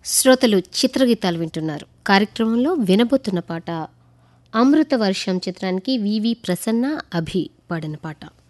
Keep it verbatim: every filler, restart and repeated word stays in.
శ్రోతలు చిత్రగీతాలు వింటున్నారు. కార్యక్రమంలో వినబోతున్న పాట అమృత వర్షం చిత్రానికి వివి ప్రసన్న, అభి పాడిన పాట.